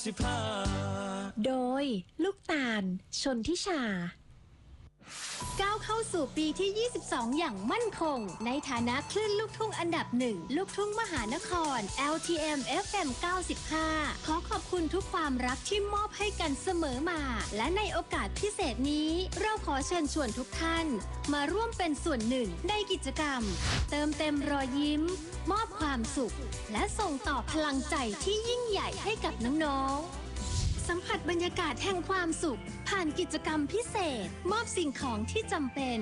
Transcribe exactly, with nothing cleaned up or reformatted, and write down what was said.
สิบห้าโดยลูกตาลชนทิชาก้าวเข้าสู่ปีที่ ยี่สิบสอง อย่างมั่นคงในฐานะคลื่นลูกทุ่งอันดับหนึ่งลูกทุ่งมหานคร แอล ที เอ็ม เอฟ เอ็ม เก้าสิบห้า ขอขอบคุณทุกความรักที่มอบให้กันเสมอมาและในโอกาสพิเศษนี้เราขอเชิญชวนทุกท่านมาร่วมเป็นส่วนหนึ่งในกิจกรรมเติมเต็มรอยยิ้มมอบความสุขและส่งต่อพลังใจที่ยิ่งใหญ่ให้กับน้องๆสัมผัสบรรยากาศแห่งความสุขผ่านกิจกรรมพิเศษมอบสิ่งของที่จำเป็น